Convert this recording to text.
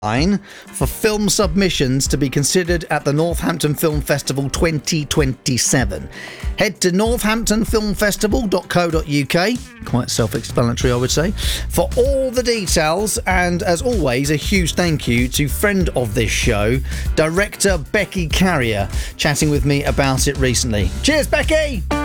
for film submissions to be considered at the Northampton Film Festival 2027. Head to northamptonfilmfestival.co.uk, quite self-explanatory I would say, for all the details, and as always a huge thank you to friend of this show, director Becky Carrier, chatting with me about it recently. Cheers, Becky!